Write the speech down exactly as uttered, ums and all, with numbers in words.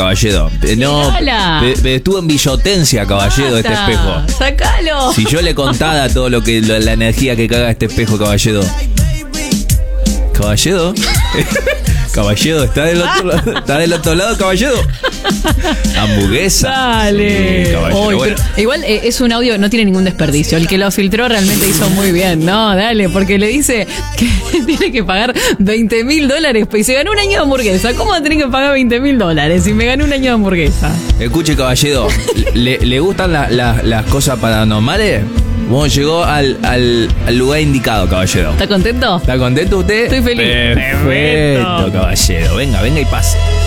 caballero. No, pe, pe, estuvo en Villotencia, caballero, este espejo. ¡Sácalo! Si yo le contara todo lo que la, la energía que caga este espejo, caballero. Caballero. Caballero, está del otro lado, está del otro lado, caballero. Hamburguesa. Dale. Sí, caballero, Oy, bueno. pero igual eh, es un audio, no tiene ningún desperdicio. El que lo filtró realmente hizo muy bien. No, dale, porque le dice que tiene que pagar veinte mil dólares. Pues, y se ganó un año de hamburguesa. ¿Cómo va a tener que pagar veinte mil dólares si me gané un año de hamburguesa? Escuche, caballero, ¿le, le gustan la, la, las cosas paranormales? Bueno, llegó al, al, al lugar indicado, caballero. ¿Está contento? ¿Está contento usted? Estoy feliz. Perfecto, caballero. Venga, venga y pase.